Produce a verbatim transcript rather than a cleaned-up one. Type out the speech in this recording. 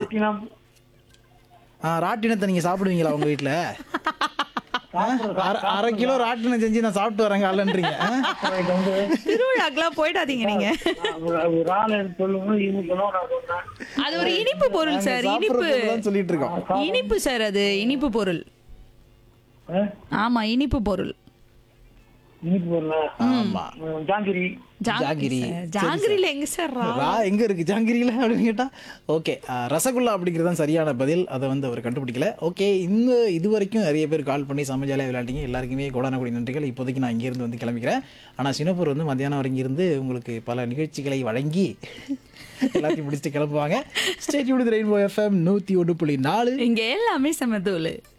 ராட்டினம். ஆ, ராட்டினத்தை நீங்க சாப்பிடுவீங்களா உங்க வீட்டுல? அரை அரை கிலோ ராட்டினம் செஞ்சு நான் சாப்பிட்டு வரேங்க அல்லன்றீங்க. எனக்கு வந்து திருவிழாக்கெல்லாம் போயிடாதீங்க நீங்க. ரால் சொல்லுங்க இனிக்கணும் நான் சொன்னேன். அது ஒரு இனிப்பு பொருள் சார். இனிப்பு சாப்பிடுறதுதான் சொல்லிட்டு இருக்கோம். இனிப்பு சார். அது இனிப்பு பொருள். ஆ? ஆமா, இனிப்பு பொருள். இனிப்பு பொருளா? ஆமா. ம், ஜாங்கிரி. ஜாங்கிரி ஜாங்கிரி. சார். ஜாங்கிரில எங்க சார் ரா? ரா எங்க இருக்கு ஜாங்கிரியில அப்படின்னு கேட்டா ஓகே, ரசகுல்லா அப்படிங்கிறது தான் சரியான பதில். அதை வந்து அவர் கண்டுபிடிக்கல. ஓகே, இந்த இது வரைக்கும் நிறைய பேர் கால் பண்ணி சமைச்சாலே விளையாட்டிங்க. எல்லாருக்குமே கோடானக்கூடிய நன்றிகள். இப்போதைக்கு நான் இங்கேருந்து வந்து கிளம்பிக்கிறேன். ஆனால் சின்னப்பூர் வந்து மத்தியானம் வரைக்கும் இருந்து உங்களுக்கு பல நிகழ்ச்சிகளை வழங்கி எல்லாத்தையும் முடிச்சுட்டு கிளம்புவாங்க. ஸ்டேட் யூனிட் ரெயின்போ எஃப்எம் நூற்றி ஒன்று புள்ளி நாலு. இங்க எல்லாமே சமதூளு.